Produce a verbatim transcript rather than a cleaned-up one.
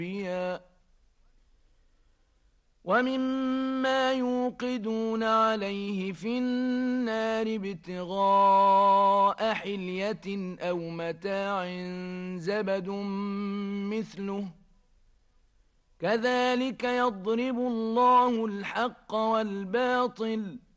ومما يوقدون عليه في النار ابتغاء حلية أو متاع زبد مثله كذلك يضرب الله الحق والباطل